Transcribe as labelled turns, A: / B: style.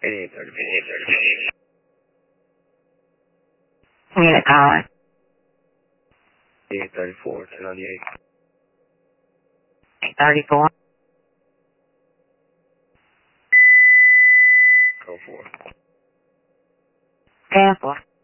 A: Unit calling.
B: 834, 1098.
A: 834.
B: Code 4.
A: 10-4.